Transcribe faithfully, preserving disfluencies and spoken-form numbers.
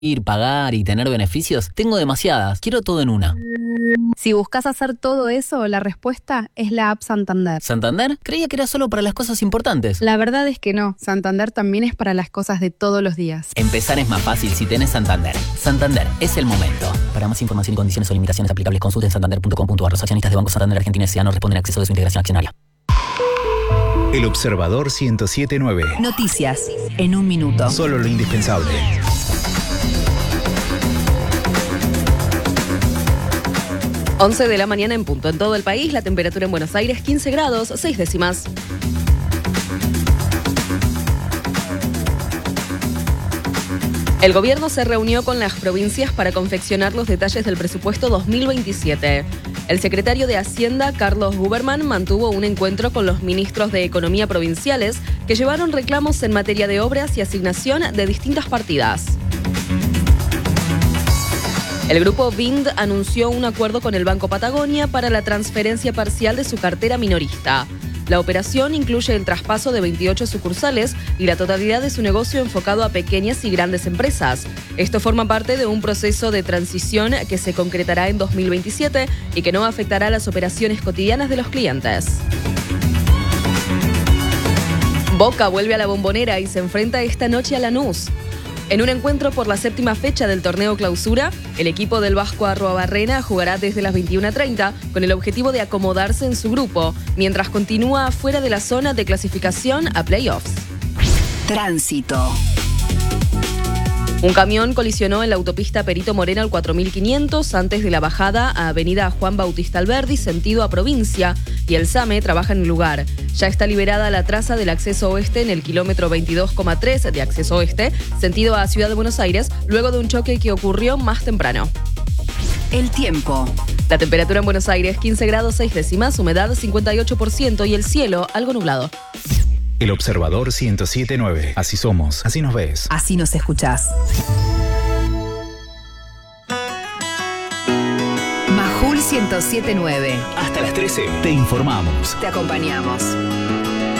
Ir, pagar y tener beneficios, tengo demasiadas. Quiero todo en una. Si buscas hacer todo eso, la respuesta es la app Santander. ¿Santander? Creía que era solo para las cosas importantes. La verdad es que no. Santander también es para las cosas de todos los días. Empezar es más fácil si tenés Santander. Santander, es el momento. Para más información y condiciones o limitaciones aplicables, consulte en santander punto com punto a r. Los accionistas de Banco Santander Argentina S A no responden a acceso de su integración accionaria. El Observador ciento siete punto nueve. Noticias en un minuto. Solo lo indispensable. once de la mañana en punto. En todo el país, la temperatura en Buenos Aires quince grados, seis décimas. El gobierno se reunió con las provincias para confeccionar los detalles del presupuesto dos mil veintisiete. El secretario de Hacienda, Carlos Guberman, mantuvo un encuentro con los ministros de Economía provinciales que llevaron reclamos en materia de obras y asignación de distintas partidas. El grupo B I N D anunció un acuerdo con el Banco Patagonia para la transferencia parcial de su cartera minorista. La operación incluye el traspaso de veintiocho sucursales y la totalidad de su negocio enfocado a pequeñas y grandes empresas. Esto forma parte de un proceso de transición que se concretará en dos mil veintisiete y que no afectará las operaciones cotidianas de los clientes. Boca vuelve a la Bombonera y se enfrenta esta noche a Lanús. En un encuentro por la séptima fecha del torneo Clausura, el equipo del Vasco Arruabarrena jugará desde las veintiuna treinta con el objetivo de acomodarse en su grupo, mientras continúa fuera de la zona de clasificación a playoffs. Tránsito. Un camión colisionó en la autopista Perito Moreno al cuatro mil quinientos antes de la bajada a avenida Juan Bautista Alberdi, sentido a provincia, y el SAME trabaja en el lugar. Ya está liberada la traza del acceso oeste en el kilómetro veintidós coma tres de acceso oeste, sentido a Ciudad de Buenos Aires, luego de un choque que ocurrió más temprano. El tiempo. La temperatura en Buenos Aires quince grados seis décimas, humedad cincuenta y ocho por ciento y el cielo algo nublado. El Observador ciento siete punto nueve. Así somos, así nos ves. Así nos escuchás. Majul ciento siete punto nueve. Hasta las trece te informamos. Te acompañamos.